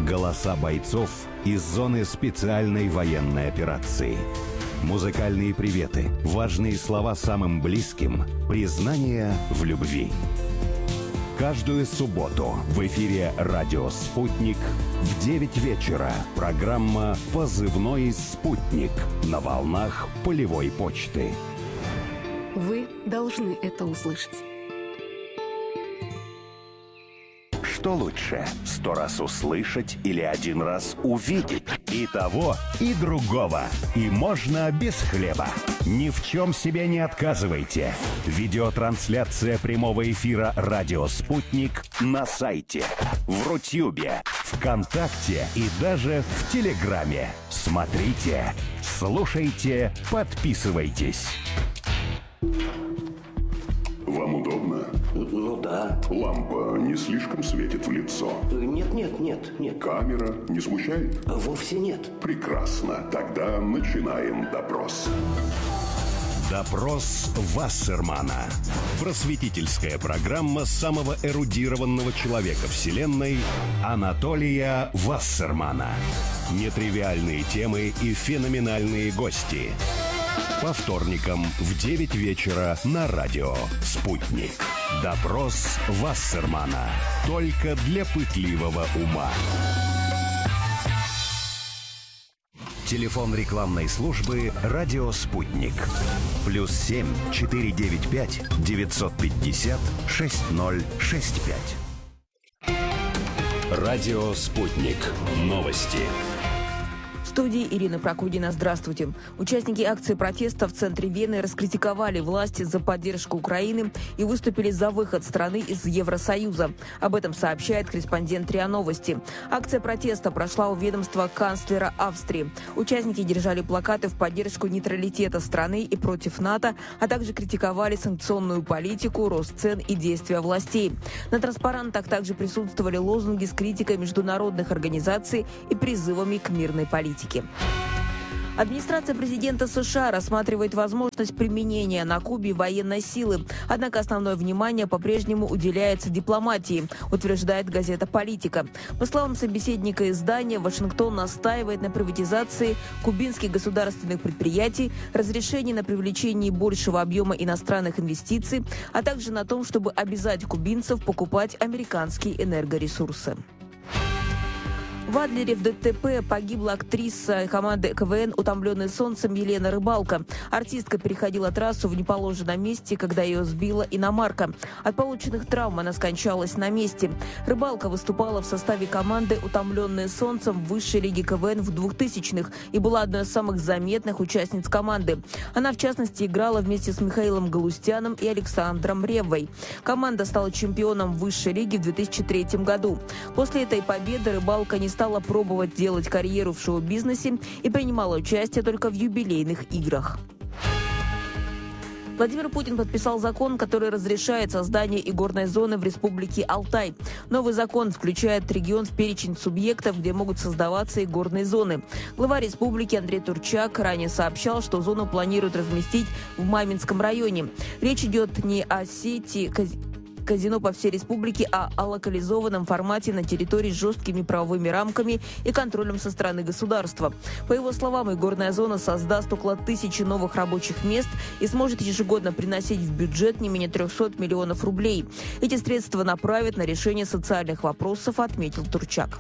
Голоса бойцов из зоны специальной военной операции. Музыкальные приветы, важные слова самым близким, признание в любви. Каждую субботу в эфире «Радио Спутник» в 9 вечера программа «Позывной Спутник» на волнах полевой почты. Вы должны это услышать. Что лучше, 100 раз услышать или 1 раз увидеть? И того, и другого. И можно без хлеба. Ни в чем себе не отказывайте. Видеотрансляция прямого эфира «Радио Спутник» на сайте, в Рутюбе, ВКонтакте и даже в Телеграме. Смотрите, слушайте, подписывайтесь. Вам удобно? Ну да. Лампа не слишком светит в лицо? Нет. Камера не смущает? Вовсе нет. Прекрасно. Тогда начинаем допрос. Допрос Вассермана. Просветительская программа самого эрудированного человека Вселенной Анатолия Вассермана. Нетривиальные темы и феноменальные гости. По вторникам в 9 вечера на радио «Спутник». Допрос Вассермана. Только для пытливого ума. Телефон рекламной службы «Радио Спутник». +7 495 950 6065. Радио Спутник. Новости. В студии Ирина Прокудина. Здравствуйте. Участники акции протеста в центре Вены раскритиковали власти за поддержку Украины и выступили за выход страны из Евросоюза. Об этом сообщает корреспондент РИА Новости. Акция протеста прошла у ведомства канцлера Австрии. Участники держали плакаты в поддержку нейтралитета страны и против НАТО, а также критиковали санкционную политику, рост цен и действия властей. На транспарантах также присутствовали лозунги с критикой международных организаций и призывами к мирной политике. Администрация президента США рассматривает возможность применения на Кубе военной силы. Однако основное внимание по-прежнему уделяется дипломатии, утверждает газета «Политика». По словам собеседника издания, Вашингтон настаивает на приватизации кубинских государственных предприятий, разрешении на привлечение большего объема иностранных инвестиций, а также на том, чтобы обязать кубинцев покупать американские энергоресурсы. В Адлере в ДТП погибла актриса команды КВН «Утомленные солнцем» Елена Рыбалко. Артистка переходила трассу в неположенном месте, когда ее сбила иномарка. От полученных травм она скончалась на месте. Рыбалко выступала в составе команды «Утомленные солнцем» в высшей лиге КВН в 2000-х и была одной из самых заметных участниц команды. Она, в частности, играла вместе с Михаилом Галустяном и Александром Реввой. Команда стала чемпионом высшей лиги в 2003 году. После этой победы Рыбалко не стала пробовать делать карьеру в шоу-бизнесе и принимала участие только в юбилейных играх. Владимир Путин подписал закон, который разрешает создание игорной зоны в республике Алтай. Новый закон включает регион в перечень субъектов, где могут создаваться игорные зоны. Глава республики Андрей Турчак ранее сообщал, что зону планируют разместить в Маминском районе. Речь идет не о сети казино по всей республике, а о локализованном формате на территории с жесткими правовыми рамками и контролем со стороны государства. По его словам, игорная зона создаст около 1000 новых рабочих мест и сможет ежегодно приносить в бюджет не менее 300 миллионов рублей. Эти средства направят на решение социальных вопросов, отметил Турчак.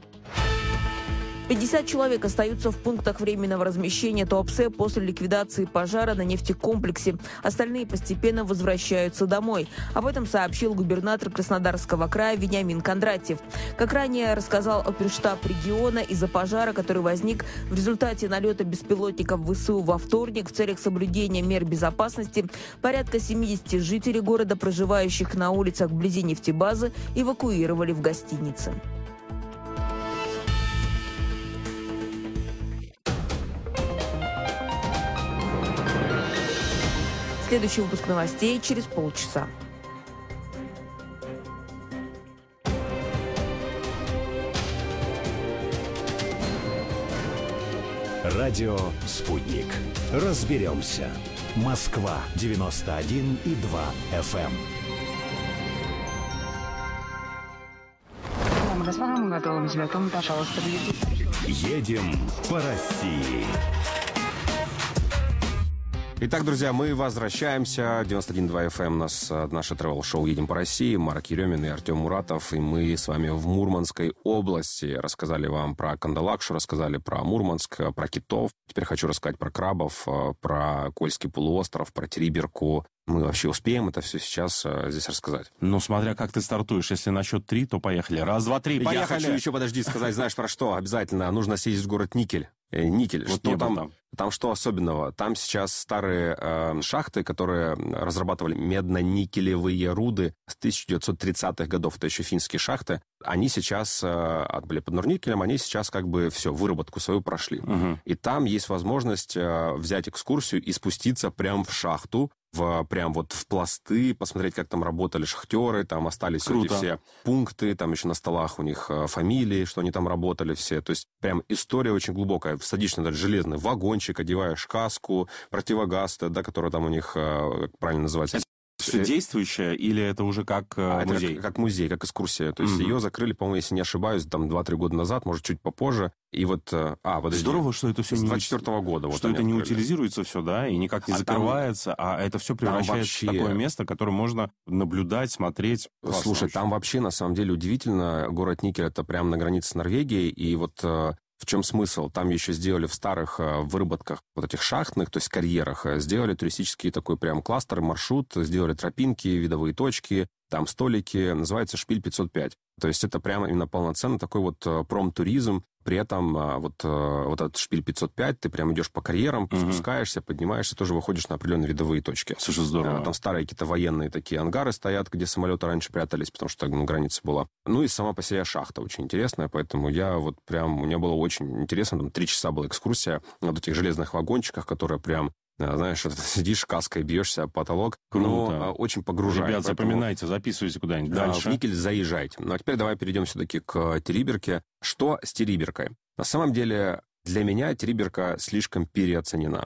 50 человек остаются в пунктах временного размещения Туапсе после ликвидации пожара на нефтекомплексе. Остальные постепенно возвращаются домой. Об этом сообщил губернатор Краснодарского края Вениамин Кондратьев. Как ранее рассказал оперштаб региона, из-за пожара, который возник в результате налета беспилотников ВСУ во вторник в целях соблюдения мер безопасности, порядка 70 жителей города, проживающих на улицах вблизи нефтебазы, эвакуировали в гостиницы. Следующий выпуск новостей через полчаса. Радио «Спутник». Разберемся. Москва 91,2 FM. Пожалуйста, Едем по России. Итак, друзья, мы возвращаемся. 91.2 FM у нас наше тревел-шоу «Едем по России». Марк Еремин и Артем Муратов. И мы с вами в Мурманской области. Рассказали вам про Кандалакшу, рассказали про Мурманск, про китов. Теперь хочу рассказать про крабов, про Кольский полуостров, про Териберку. Мы вообще успеем это все сейчас здесь рассказать? Ну, смотря как ты стартуешь. Если на счет 3, то поехали. Раз, два, три, поехали! Я хочу еще, подожди, сказать, знаешь, про что? Обязательно нужно съездить в город Никель. Никель. Вот что там что особенного? Там сейчас старые шахты, которые разрабатывали медно-никелевые руды с 1930-х годов. Это еще финские шахты. Они сейчас были под Норникелем, они сейчас как бы все, выработку свою прошли. Угу. И там есть возможность взять экскурсию и спуститься прямо в шахту, прям вот в пласты, посмотреть, как там работали шахтеры, там остались эти все пункты, там еще на столах у них фамилии, что они там работали все. То есть прям история очень глубокая. Садишься на этот железный вагончик, одеваешь каску, противогаз, да, который там у них, как правильно называется... Все действующее или это уже как музей? Это как музей, как экскурсия. То есть ее закрыли, по-моему, если не ошибаюсь, там 2-3 года назад, может, чуть попозже. И вот... Здорово, что это все с 24-го года. Что это не утилизируется все, да, и никак не закрывается, а это все превращается в такое место, которое можно наблюдать, смотреть. Классно. Слушай, там вообще, на самом деле, удивительно. Город Никель — это прямо на границе с Норвегией, и вот... В чем смысл? Там еще сделали в старых выработках вот этих шахтных, то есть карьерах, сделали туристический такой прям кластер, маршрут, сделали тропинки, видовые точки, там столики, называется «Шпиль 505». То есть это прямо именно полноценный такой вот промтуризм. При этом вот этот «Шпиль 505», ты прям идешь по карьерам, спускаешься, поднимаешься, тоже выходишь на определенные видовые точки. Слушай, здорово. Там старые какие-то военные такие ангары стоят, где самолеты раньше прятались, потому что граница была. Ну и сама по себе шахта очень интересная, поэтому я вот прям... Мне было очень интересно, там 3 часа была экскурсия на вот этих железных вагончиках, которые прям... Знаешь, сидишь, каской бьешься об потолок. Круто. Но очень погружает. Ребят, запоминайте, записывайте куда-нибудь дальше. В Никель заезжайте. Ну, а теперь давай перейдем все-таки к Териберке. Что с Териберкой? На самом деле, для меня Териберка слишком переоценена.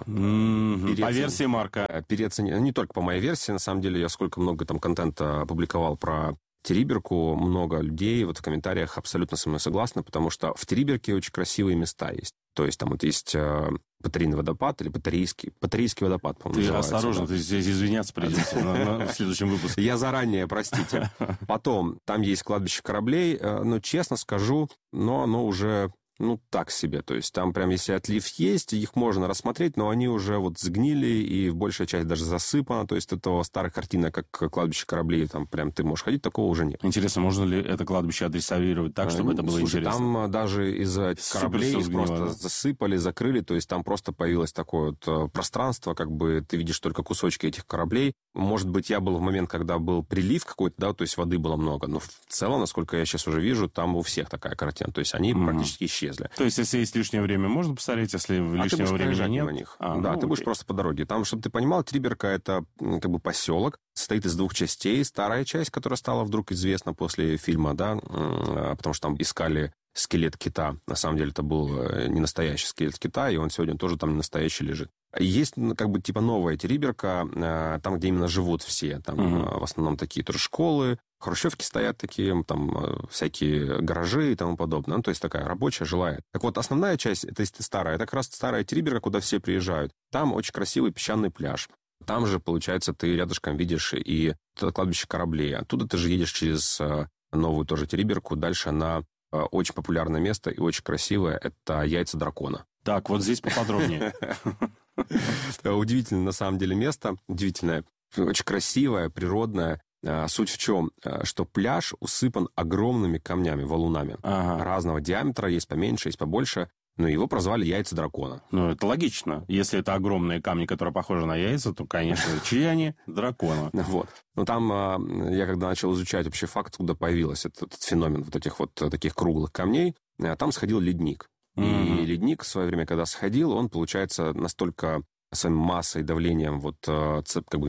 По версии Марка. Переоценена. Не только по моей версии, на самом деле, я сколько много там контента опубликовал про Териберку, много людей вот в комментариях абсолютно со мной согласны, потому что в Териберке очень красивые места есть. То есть там вот есть батарейный водопад или батарейский водопад, по-моему, Ты называется. осторожно, да. ты здесь извиняться придется в следующем выпуске. Я заранее, простите. Потом, там есть кладбище кораблей, но, честно скажу, но оно уже... так себе. То есть там прям, если отлив есть, их можно рассмотреть, но они уже вот сгнили, и большая часть даже засыпана. То есть этого старых картинок, как кладбище кораблей, там прям ты можешь ходить, такого уже нет. Интересно, можно ли это кладбище отреставрировать так, чтобы это было интересно? Там даже из-за кораблей их просто засыпали, закрыли, то есть там просто появилось такое вот пространство, как бы ты видишь только кусочки этих кораблей. Может быть, я был в момент, когда был прилив какой-то, да, то есть воды было много, но в целом, насколько я сейчас уже вижу, там у всех такая картина. То есть они практически исчезли. То есть, если есть лишнее время, можно посмотреть, если лишнего времени нет? На них. Ты будешь просто по дороге. Там, чтобы ты понимал, Териберка — это как бы поселок, состоит из 2 частей. Старая часть, которая стала вдруг известна после фильма, да, потому что там искали скелет кита. На самом деле это был не настоящий скелет кита, и он сегодня тоже там не настоящий лежит. Есть как бы типа новая Териберка, там, где именно живут все. Там в основном такие тоже школы, хрущевки стоят такие, там всякие гаражи и тому подобное. То есть такая рабочая, жилая. Так вот, основная часть, это старая, это как раз старая Териберка, куда все приезжают. Там очень красивый песчаный пляж. Там же, получается, ты рядышком видишь и кладбище кораблей. Оттуда ты же едешь через новую тоже Териберку, дальше на очень популярное место и очень красивое. Это яйца дракона. Так, вот здесь поподробнее. Удивительное, на самом деле, место. Удивительное. Очень красивое, природное. Суть в чем? Что пляж усыпан огромными камнями, валунами. Разного диаметра. Есть поменьше, есть побольше. Но его прозвали яйца дракона. Ну, это логично. Если это огромные камни, которые похожи на яйца, то, конечно, чьи они? Дракона. Вот. Но там я когда начал изучать вообще факт, откуда появился этот феномен вот этих вот таких круглых камней, там сходил ледник. И ледник в свое время, когда сходил, он, получается, настолько своей массой, давлением, вот, как бы, не знаю,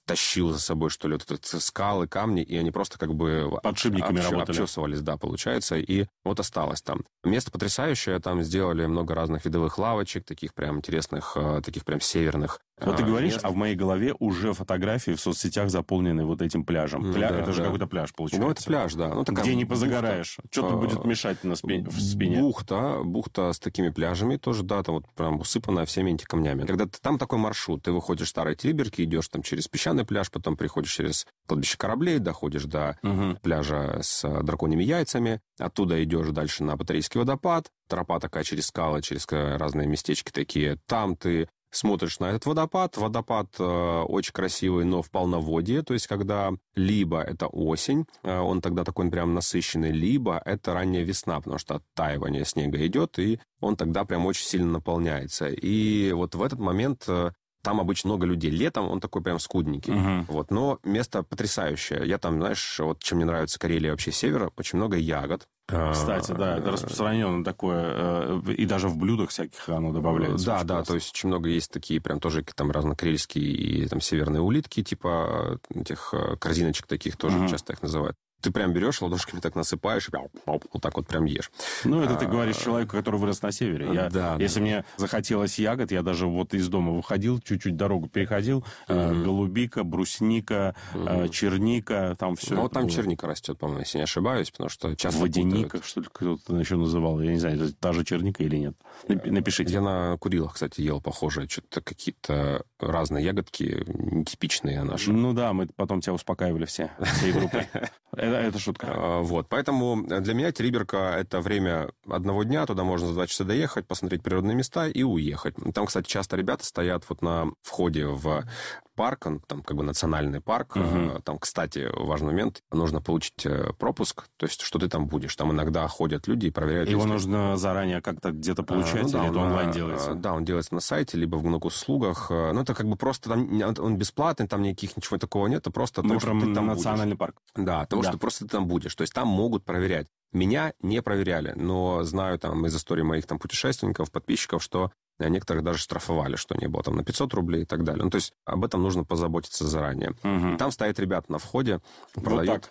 тащил за собой, что ли, вот эти скалы, камни, и они просто как бы подшипниками работали. Обчесывались, да, получается, и вот осталось там. Место потрясающее, там сделали много разных видовых лавочек, таких прям интересных, таких прям северных. Вот ты говоришь, мест. А в моей голове уже фотографии в соцсетях заполнены вот этим пляжем. Это же какой-то пляж, получается. Ну, это пляж, да. Ну, где не позагораешь. Что-то будет мешать в спине. Бухта с такими пляжами тоже, да, там вот прям усыпанная всеми этими камнями. Когда там такой маршрут, ты выходишь в Старой Териберке, идешь там через песчаный пляж, потом приходишь через кладбище кораблей, доходишь до пляжа с драконьими яйцами, оттуда идешь дальше на Батарейский водопад, тропа такая через скалы, через разные местечки такие. Там ты смотришь на этот водопад. Водопад очень красивый, но в полноводье. То есть, когда либо это осень, он тогда такой прям насыщенный, либо это ранняя весна, потому что оттаивание снега идет, и он тогда прям очень сильно наполняется. И вот в этот момент там обычно много людей. Летом он такой прям скудненький. Вот. Но место потрясающее. Я там, знаешь, вот чем мне нравится Карелия вообще севера, очень много ягод. Кстати, да, это распространено такое, и даже в блюдах всяких оно добавляется. Да, то есть очень много есть такие прям тоже там разнокарельские и там северные улитки, типа этих корзиночек таких тоже часто их называют. Ты прям берешь, ладошками так насыпаешь, и прям, вот так вот прям ешь. Ну, это ты говоришь человеку, который вырос на севере. Если мне захотелось ягод, я даже вот из дома выходил, чуть-чуть дорогу переходил, голубика, брусника, черника, там все. Ну, вот там черника растет, по-моему, если не ошибаюсь, потому что часто водяника, что ли, кто-то еще называл. Я не знаю, это та же черника или нет. Напишите. Я на Курилах, кстати, ел похожие, что-то какие-то разные ягодки, нетипичные наши. Ну да, мы потом тебя успокаивали всей группой. Это шутка. Вот, поэтому для меня Териберка — это время одного дня, туда можно за 2 часа доехать, посмотреть природные места и уехать. Там, кстати, часто ребята стоят вот на входе в парк, там как бы национальный парк. Там, кстати, важный момент, нужно получить пропуск, то есть что ты там будешь. Там иногда ходят люди и проверяют. Его нужно заранее как-то где-то получать, или это онлайн делается? Да, он делается на сайте, либо в госуслугах. Ну, это как бы просто, там, он бесплатный, там никаких ничего такого нет, это просто того, что ты там национальный парк. Да, того, что просто ты там будешь. То есть там могут проверять. Меня не проверяли, но знаю там из истории моих там путешественников, подписчиков, что некоторых даже штрафовали, что не было там на 500 рублей и так далее. Ну, то есть об этом нужно позаботиться заранее. И там стоят ребята на входе, продают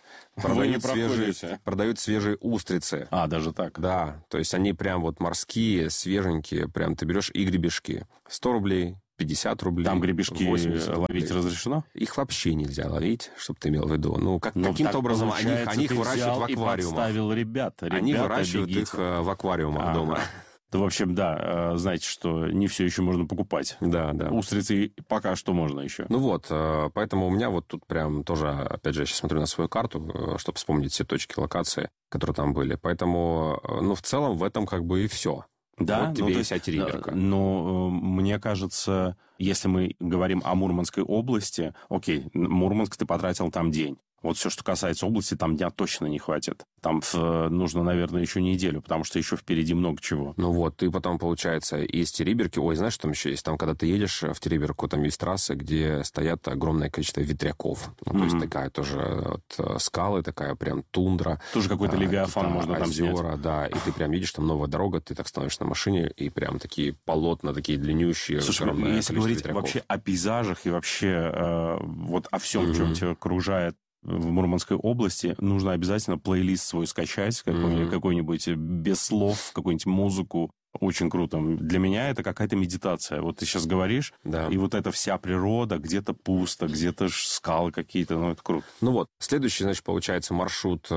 свежие устрицы. Даже так? Да, то есть они прям вот морские, свеженькие, прям ты берешь и гребешки. 100 рублей, 50 рублей. Там гребешки ловить разрешено? Их вообще нельзя ловить, чтобы ты имел в виду. Ну, каким-то образом они их выращивают в аквариумах. И подставил ребят. Они выращивают их в аквариумах дома. В общем, да, знаете, что не все еще можно покупать. Да. Устрицы пока что можно еще. Ну вот, поэтому у меня вот тут прям тоже, опять же, я сейчас смотрю на свою карту, чтобы вспомнить все точки локации, которые там были. Поэтому, ну, в целом в этом как бы и все. Да, вот тебе и вся Териберка. Но мне кажется, если мы говорим о Мурманской области, окей, Мурманск ты потратил там день. Вот все, что касается области, там дня точно не хватит. Там нужно, наверное, еще неделю, потому что еще впереди много чего. Ну вот, ты потом, получается, из Териберки... Ой, знаешь, что там еще есть? Там, когда ты едешь в Териберку, там есть трассы, где стоят огромное количество ветряков. Ну, то есть такая тоже вот, скалы, такая прям тундра. Тоже какой-то левиафан можно там снять. Да, и ты прям едешь, там новая дорога, ты так становишься на машине, и прям такие полотна, такие длиннющие. Слушай, если говорить ветряков. Вообще о пейзажах и вообще вот о всем, чем тебя окружает, в Мурманской области, нужно обязательно плейлист свой скачать, какой-нибудь без слов, какую-нибудь музыку. Очень круто. Для меня это какая-то медитация. Вот ты сейчас говоришь, и вот эта вся природа, где-то пусто, где-то скалы какие-то, ну, это круто. Ну вот, следующий, значит, получается маршрут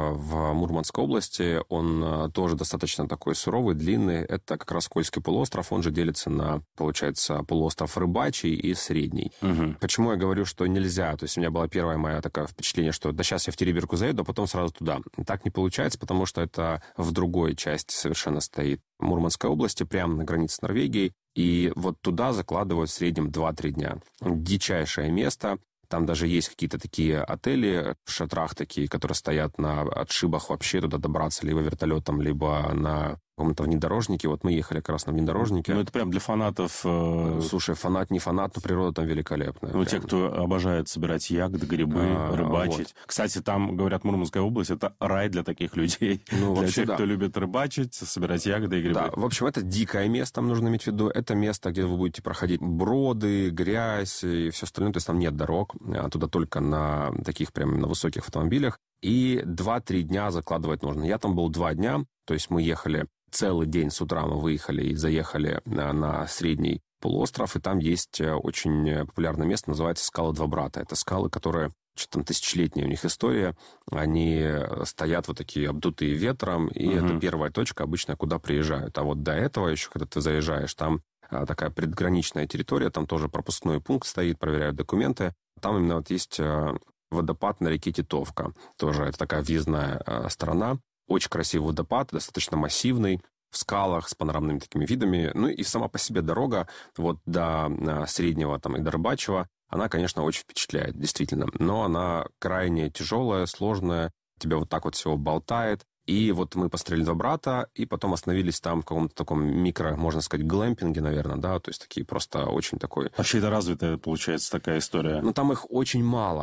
в Мурманской области, он тоже достаточно такой суровый, длинный. Это как раз Кольский полуостров, он же делится на, получается, полуостров Рыбачий и Средний. Почему я говорю, что нельзя? То есть у меня было первое мое такое впечатление, что да сейчас я в Териберку заеду, а потом сразу туда. Так не получается, потому что это в другой части совершенно стоит Мурманской области, прямо на границе с Норвегией, и вот туда закладывают в среднем 2-3 дня. Дичайшее место. Там даже есть какие-то такие отели в шатрах такие, которые стоят на отшибах вообще туда добраться либо вертолетом, либо на каком-то внедорожнике. Вот мы ехали как раз на внедорожнике. Ну, это прям для фанатов... Слушай, фанат не фанат, но природа там великолепная. Ну, те, кто обожает собирать ягоды, грибы, рыбачить. Вот. Кстати, там, говорят, Мурманская область — это рай для таких людей. Ну, для тех, кто любит рыбачить, собирать ягоды и грибы. Да, в общем, это дикое место, там нужно иметь в виду. Это место, где вы будете проходить броды, грязь и все остальное. То есть там нет дорог. Туда только на таких прям на высоких автомобилях. И 2-3 дня закладывать нужно. Я там был 2 дня. То есть мы ехали целый день с утра, мы выехали и заехали на средний полуостров. И там есть очень популярное место, называется «Скалы Два Брата». Это скалы, которые... Что-то там тысячелетняя у них история. Они стоят вот такие обдутые ветром, и это первая точка обычно, куда приезжают. А вот до этого еще, когда ты заезжаешь, там такая предграничная территория, там тоже пропускной пункт стоит, проверяют документы. Там именно вот есть водопад на реке Титовка. Тоже это такая въездная сторона. Очень красивый водопад, достаточно массивный, в скалах с панорамными такими видами. Ну и сама по себе дорога вот до Среднего там, и до Рыбачьего, она, конечно, очень впечатляет, действительно. Но она крайне тяжелая, сложная, тебя вот так вот всего болтает. И вот мы построили «Два брата», и потом остановились там в каком-то таком микро, можно сказать, глэмпинге, наверное, да, то есть такие просто очень такой... Вообще это развитая, получается, такая история. Но там их очень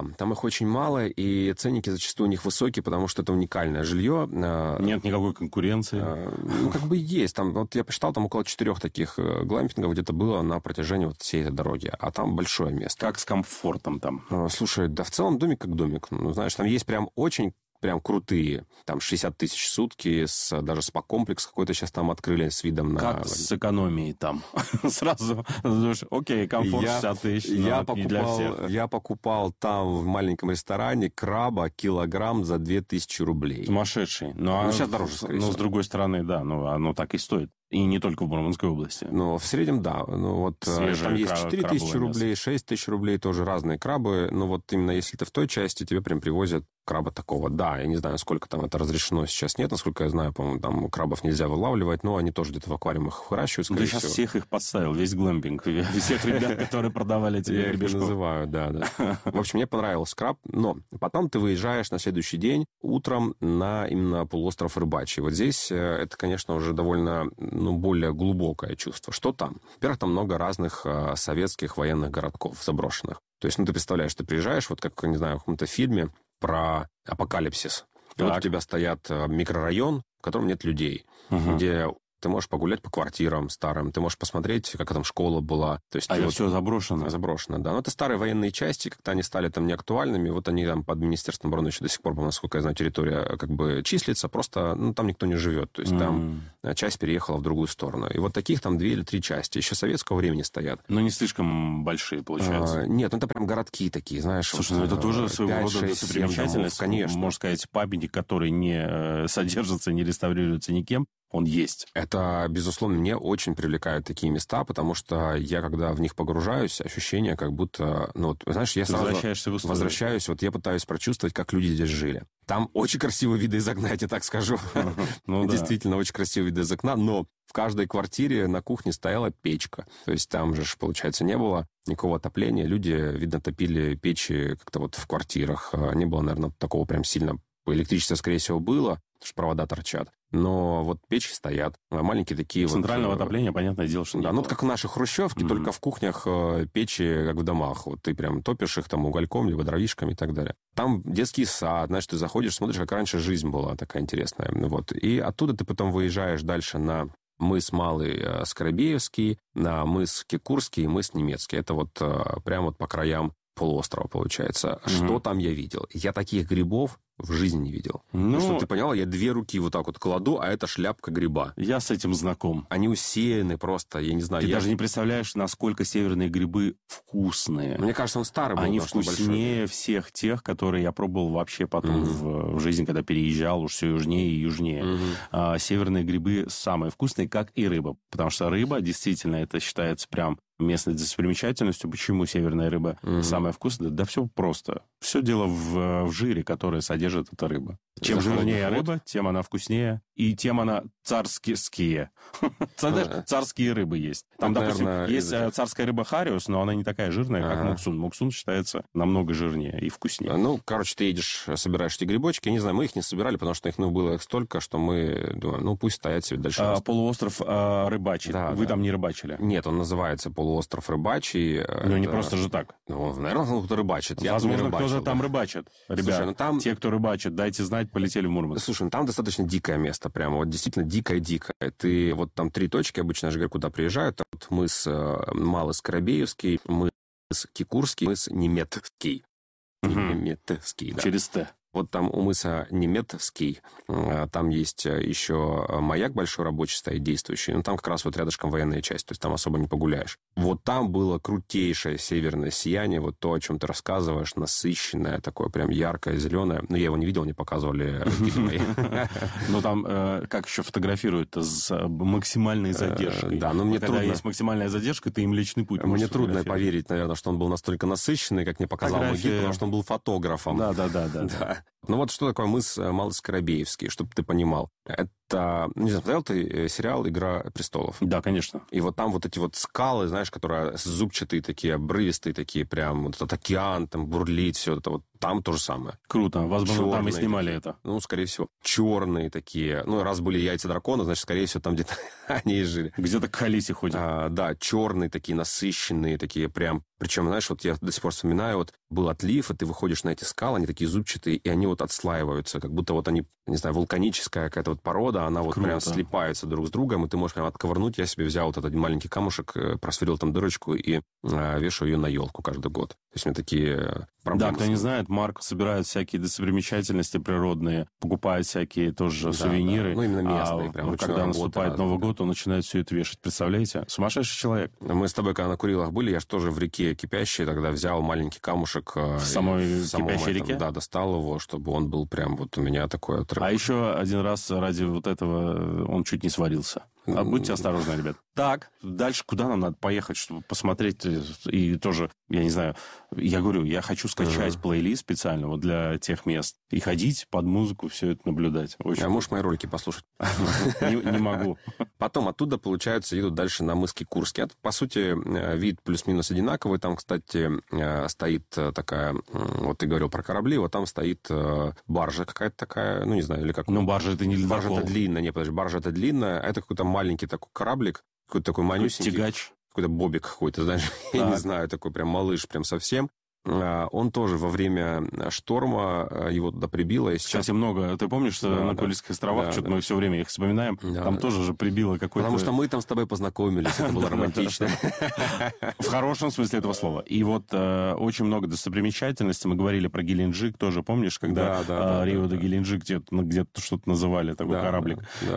мало, и ценники зачастую у них высокие, потому что это уникальное жилье. Нет никакой конкуренции. Ну, как бы есть. Там, вот я посчитал, там около 4 таких глэмпингов где-то было на протяжении вот всей этой дороги, а там большое место. Как с комфортом там? Слушай, да в целом домик как домик. Ну, знаешь, там есть прям очень крутые. Там 60 тысяч в сутки, даже спа-комплекс какой-то сейчас там открыли с видом на... Как с экономией там? Сразу думаешь, окей, комфорт 60 тысяч, но не для всех. Я покупал там в маленьком ресторане краба килограмм за 2000 рублей. Сумасшедший. Сейчас дороже, скорее всего. Но с другой стороны, да, оно так и стоит. И не только в Мурманской области. Ну, в среднем, да. Ну, вот там есть 4 тысячи рублей, 6 тысяч рублей, тоже разные крабы. Но вот именно если ты в той части, тебе прям привозят краба такого. Да, я не знаю, сколько там это разрешено сейчас нет. Насколько я знаю, по-моему, там крабов нельзя вылавливать, но они тоже где-то в аквариумах выращивают, скорее всего. Ты сейчас всех их подставил, весь глэмпинг, всех ребят, которые продавали тебе гребешков. Я их называю, да. В общем, мне понравился краб, но потом ты выезжаешь на следующий день утром на именно полуостров Рыбачий. Вот здесь это, конечно, уже довольно, более глубокое чувство. Что там? Во-первых, там много разных советских военных городков заброшенных. То есть, ты представляешь, ты приезжаешь, вот как, не знаю, в каком-то фильме про апокалипсис. И вот у тебя стоят микрорайон, в котором нет людей, где ты можешь погулять по квартирам старым, ты можешь посмотреть, как там школа была. То есть, это все заброшено? Заброшено, да. Но это старые военные части, как-то они стали там неактуальными. Вот они там под Министерством обороны еще до сих пор, насколько я знаю, территория как бы числится, просто там никто не живет. То есть там часть переехала в другую сторону. И вот таких там 2 или 3 части. Еще советского времени стоят. Но не слишком большие, получается. Нет, это прям городки такие, знаешь. Слушай, это тоже своего рода достопримечательность. Конечно. Можно сказать, памятник, который не содержится, не реставрируется никем. Он есть. Это, безусловно, мне очень привлекают такие места, потому что я, когда в них погружаюсь, ощущение, как будто, знаешь, я сразу возвращаюсь, вот я пытаюсь прочувствовать, как люди здесь жили. Там очень красивые виды из окна, я тебе так скажу. Действительно, очень красивые виды из окна, но в каждой квартире на кухне стояла печка. То есть там же, получается, не было никакого отопления. Люди, видно, топили печи как-то вот в квартирах. Не было, наверное, такого прям сильно. Электричество, скорее всего, было, потому что провода торчат. Но вот печи стоят, маленькие такие центрального отопления, понятное дело, что да, как в нашей хрущевке, только в кухнях печи, как в домах. Вот ты прям топишь их там угольком, либо дровишками и так далее. Там детский сад, знаешь, ты заходишь, смотришь, как раньше жизнь была такая интересная. Вот. И оттуда ты потом выезжаешь дальше на мыс Малый Скоробеевский, на мыс Кекурский и мыс Немецкий. Это вот прямо вот по краям полуострова, получается. Что там я видел? Я таких грибов в жизни не видел. Чтобы ты поняла, я 2 руки вот так вот кладу, а это шляпка гриба. Я с этим знаком. Они усеяны просто, я не знаю. Ты даже не представляешь, насколько северные грибы вкусные. Мне кажется, он старый был. Они вкуснее всех тех, которые я пробовал вообще потом в жизни, когда переезжал уж все южнее и южнее. Северные грибы самые вкусные, как и рыба. Потому что рыба, действительно, это считается прям местной достопримечательностью. Почему северная рыба самая вкусная? Да все просто. Все дело в жире, который содержит эта рыба. Чем жирнее рыба, тем она вкуснее. и тема она царские. Царские рыбы есть. Там, допустим, есть царская рыба хариус, но она не такая жирная, как муксун. Муксун считается намного жирнее и вкуснее. Ну, короче, ты едешь, собираешь эти грибочки. Я не знаю, мы их не собирали, потому что их было столько, что мы думаем, ну, пусть стоят себе дальше. Полуостров Рыбачий. Да, Вы там не рыбачили? Нет, он называется полуостров Рыбачий. Ну, не просто же так. Ну, наверное, кто рыбачит. Возможно, кто же там рыбачит. Ребят, слушай, там... те, кто рыбачит, дайте знать, полетели в Мурманск. Слушай, там достаточно дикое место, прямо вот действительно дикое-дикое. Ты вот там 3 точки, обычно я же говорю, куда приезжают. Вот мыс Малый Скоробеевский, мыс Кикурский, мыс Неметский. Неметский, да. Через Т. Вот там у мыса Неметский, там есть еще маяк большой рабочий стоит, действующий, но там как раз вот рядышком военная часть, то есть там особо не погуляешь. Вот там было крутейшее северное сияние, вот то, о чем ты рассказываешь, насыщенное, такое прям яркое, зеленое. Но я его не видел, не показывали родители мои. Но там, как еще фотографируют, с максимальной задержкой. Да, но мне трудно. Когда есть максимальная задержка, ты им Млечный Путь. Мне трудно поверить, наверное, что он был настолько насыщенный, как мне показал мой гид, потому что он был фотографом. Да. Ну вот что такое мыс Малый Скоробеевский, чтобы ты понимал. Это, не знаю, смотрел ты сериал «Игра престолов»? Да, конечно. И вот там вот эти вот скалы, знаешь, которые зубчатые такие, обрывистые такие, прям вот этот океан, там бурлит, все это вот, там то же самое. Круто. Возможно, черные там и снимали такие. Это. Ну, скорее всего. Черные такие. Ну, раз были яйца дракона, значит, скорее всего, там где-то они и жили. Где-то к Халисе ходят. Да, черные такие, насыщенные такие прям. Причем, знаешь, вот я до сих пор вспоминаю, вот был отлив, и ты выходишь на эти скалы, они такие зубчатые, и они вот отслаиваются, как будто вот они, не знаю, вулканическая какая-то вот порода, она вот прям слипается друг с другом, и ты можешь прям отковырнуть. Я себе взял вот этот маленький камушек, просверлил там дырочку и вешаю ее на елку каждый год. То есть у меня такие проблемы. Да, кто не знает, Марк собирает всякие достопримечательности природные, покупает всякие тоже сувениры. Да. Ну, именно местные. Прям когда наступает Новый год, он начинает все это вешать. Представляете? Сумасшедший человек. Мы с тобой, когда на Курилах были, я же тоже в реке кипящей тогда взял маленький камушек. В самой кипящей реке? Да, достал его, чтобы он был прям вот у меня такой отрыв. А еще один раз ради вот этого он чуть не сварился. Будьте осторожны, ребят. Так, дальше куда нам надо поехать, чтобы посмотреть? И тоже, я не знаю, я говорю, я хочу скачать плейлист специально вот для тех мест и ходить под музыку, все это наблюдать. А можешь мои ролики послушать? Не могу. Потом оттуда, получается, едут дальше на мыс Кикурский. Это, по сути, вид плюс-минус одинаковый. Там, кстати, стоит такая... Вот ты говорил про корабли, вот там стоит баржа какая-то такая, ну, не знаю, или как... Ну, баржа это не ледокол. Баржа это длинная, не, подожди, баржа это длинная, а это какой-то маленький такой кораблик, какой-то такой манюсенький. Тягач. Какой-то бобик какой-то, знаешь, я не знаю, такой прям малыш, прям совсем. Он тоже во время шторма его туда прибило. И сейчас... Кстати, много. Ты помнишь, что на Курильских островах, что-то мы все время их вспоминаем, там тоже же прибило какой-то... Потому что мы там с тобой познакомились, это было романтично. В хорошем смысле этого слова. И вот очень много достопримечательностей. Мы говорили про Геленджик тоже, помнишь, когда Рио де Геленджик где-то что-то называли, такой кораблик.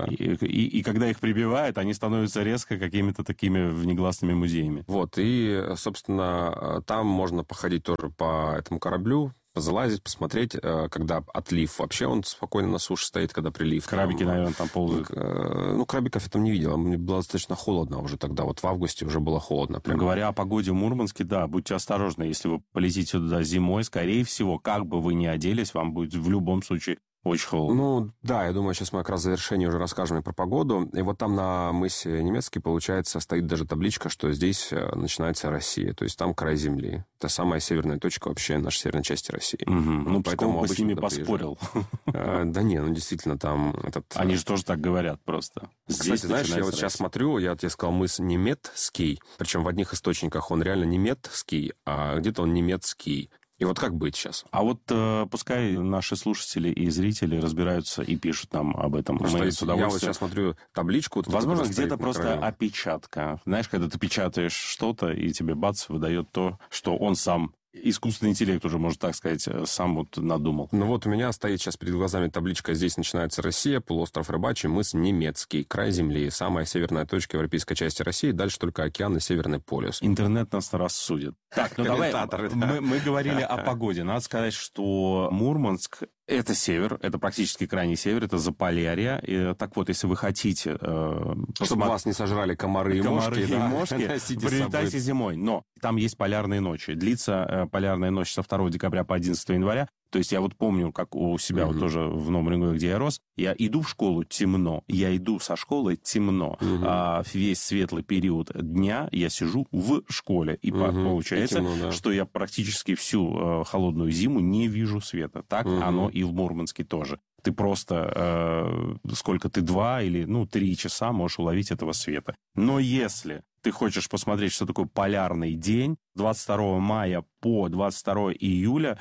И когда их прибивают, они становятся резко какими-то такими внегласными музеями. Вот, и, собственно, там можно походить тоже по этому кораблю, залазить, посмотреть, когда отлив. Вообще он спокойно на суше стоит, когда прилив. Крабики, наверное, там ползают. Ну, крабиков я там не видел. Мне было достаточно холодно уже тогда. Вот в августе уже было холодно. Прям. Говоря о погоде в Мурманске, да, будьте осторожны. Если вы полетите туда зимой, скорее всего, как бы вы ни оделись, вам будет в любом случае очень холодно. Ну, да, я думаю, сейчас мы как раз в завершении уже расскажем и про погоду. И вот там на мысе Немецкий, получается, стоит даже табличка, что здесь начинается Россия. То есть там край земли. Это самая северная точка вообще нашей северной части России. Ну, поэтому бы с ними поспорил. Да не, ну, действительно, там... Они же тоже так говорят просто. Кстати, знаешь, я вот сейчас смотрю, я тебе сказал, мыс Неметский, причем в одних источниках он реально Неметский, а где-то он немецкий. И вот как быть сейчас? А вот пускай наши слушатели и зрители разбираются и пишут нам об этом. Я вот сейчас смотрю табличку. Возможно, где-то просто опечатка. Знаешь, когда ты печатаешь что-то, и тебе бац, выдает то, что он сам... Искусственный интеллект уже, можно так сказать, сам вот надумал. Ну вот у меня стоит сейчас перед глазами табличка «Здесь начинается Россия, полуостров Рыбачий, мыс Немецкий, край земли, самая северная точка европейской части России, дальше только океан и Северный полюс». Интернет нас рассудит. Так, ну давай, мы говорили о погоде. Надо сказать, что Мурманск — это север, это практически крайний север, это Заполярье. И, так вот, если вы хотите... Чтобы вас не сожрали комары и мошки, прилетайте зимой. Но там есть полярные ночи. Длится полярная ночь со 2 декабря по 11 января. То есть я вот помню, как у себя вот тоже в Новом Уренгое, где я рос, я иду в школу темно, я иду со школы темно, а весь светлый период дня я сижу в школе. И получается, что я практически всю холодную зиму не вижу света. Так оно и в Мурманске тоже. Ты просто, сколько ты, 2 или 3 часа можешь уловить этого света. Но если ты хочешь посмотреть, что такое полярный день, 22 мая по 22 июля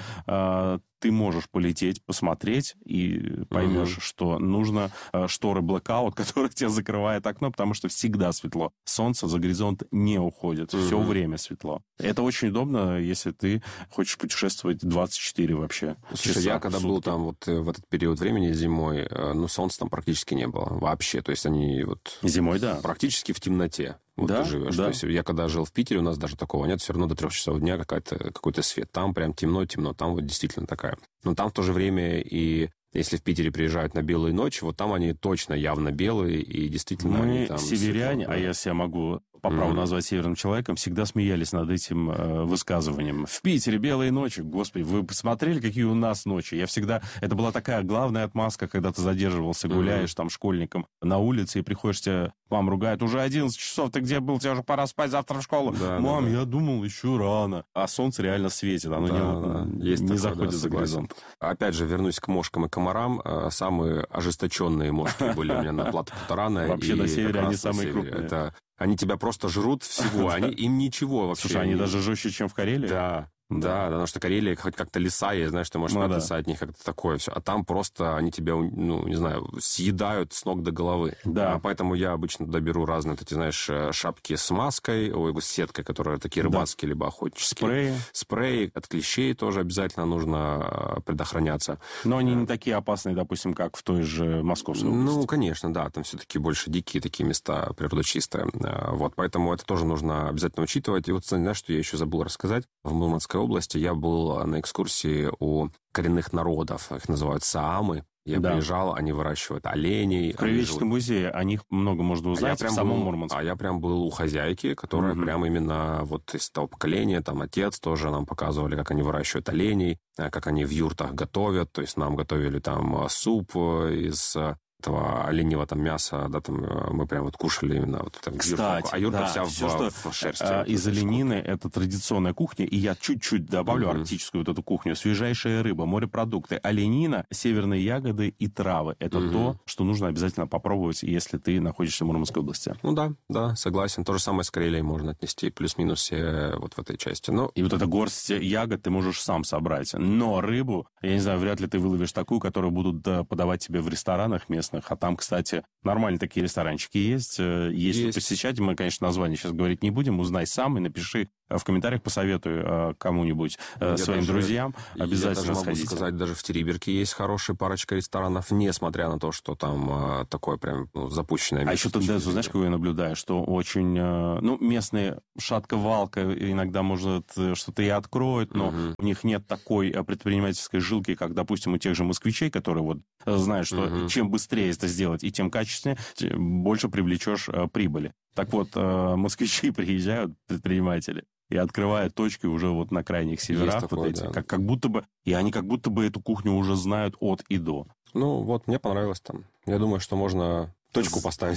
ты можешь полететь, посмотреть, и поймешь, что нужно шторы blackout, которые тебе закрывает окно, потому что всегда светло. Солнце за горизонт не уходит. Все время светло. Это очень удобно, если ты хочешь путешествовать 24 вообще. Слушай, я когда был там вот в этот период времени зимой, солнца там практически не было вообще. То есть они вот... Зимой, да. Практически в темноте. Вот да, ты живешь. Да. То есть я когда жил в Питере, у нас даже такого нет. Все равно до 3 часов дня какой-то свет. Там прям темно. Там вот действительно такая. Но там в то же время и... Если в Питере приезжают на белые ночи, вот там они точно явно белые, и действительно... Мы, они там северяне, светло, а я себя могу по праву назвать северным человеком, всегда смеялись над этим высказыванием. В Питере белые ночи. Господи, вы посмотрели, какие у нас ночи? Я всегда... Это была такая главная отмазка, когда ты задерживался, гуляешь там школьником на улице, и приходишь, тебя мама ругает, уже 11 часов, ты где был? Тебе уже пора спать, завтра в школу. Да, Мам, я думал, еще рано. А солнце реально светит, оно не заходит за горизонт. Опять же, вернусь к мошкам и комарам. Самые ожесточенные мошки были у меня на плато Путарана. Вообще на севере они самые крупные. Они тебя просто жрут всего, им ничего вообще. Слушай, они даже жестче, чем в Карелии? Да, потому что Карелия хоть как-то леса есть, знаешь, ты можешь напиться от них, как-то такое все. А там просто они тебя, не знаю, съедают с ног до головы. Да. Поэтому я обычно туда беру разные, эти, знаешь, шапки с маской, с сеткой, которые такие рыбацкие, либо охотнические. Спреи. От клещей тоже обязательно нужно предохраняться. Но они не такие опасные, допустим, как в той же Московской области. Конечно, да. Там все-таки больше дикие такие места, природа чистая. Вот, поэтому это тоже нужно обязательно учитывать. И вот, знаешь, что я еще забыл рассказать? В Мурманской области я был на экскурсии у коренных народов, их называют саамы. Я приезжал, они выращивают оленей. В Краеведческом музее о них много можно узнать в самом Мурманске. А я прям был у хозяйки, которая прям именно вот из того поколения, там отец тоже нам показывали, как они выращивают оленей, как они в юртах готовят. То есть нам готовили там суп из этого оленьего там мяса, да, там мы прям вот кушали именно вот там. Кстати, а юрта вся в шерсти. Из оленины это традиционная кухня, и я чуть-чуть добавлю арктическую вот эту кухню. Свежайшая рыба, морепродукты, оленина, северные ягоды и травы. Это то, что нужно обязательно попробовать, если ты находишься в Мурманской области. Да, согласен. То же самое с Карелией можно отнести, плюс-минус все вот в этой части. И вот эта горсть ягод ты можешь сам собрать. Но рыбу, я не знаю, вряд ли ты выловишь такую, которую будут подавать тебе в ресторанах местных. А там, кстати, нормальные такие ресторанчики есть. Есть. Посещать. Мы, конечно, название сейчас говорить не будем. Узнай сам и напиши в комментариях, посоветуй кому-нибудь, своим друзьям. Обязательно я сходите. Могу сказать, даже в Териберке есть хорошая парочка ресторанов, несмотря на то, что там такое прям запущенное место. А еще тенденцию, знаешь, какую я наблюдаю, что очень, местные шатко-валко иногда, может, что-то и откроют, но у них нет такой предпринимательской жилки, как, допустим, у тех же москвичей, которые вот знают, что чем быстрее это сделать и тем качественнее, больше привлечешь прибыли. Так вот, москвичи приезжают, предприниматели, и открывают точки уже вот на крайних северах. Такое, вот эти, да. как будто бы, и они как будто бы эту кухню уже знают от и до. Мне понравилось там. Я думаю, что можно точку поставить.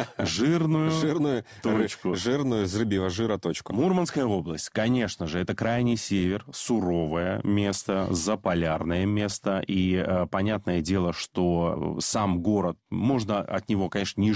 Жирную точку. Жирную из рыбьего жира точку. Мурманская область, конечно же, это крайний север, суровое место, заполярное место. И понятное дело, что сам город, можно от него, конечно, не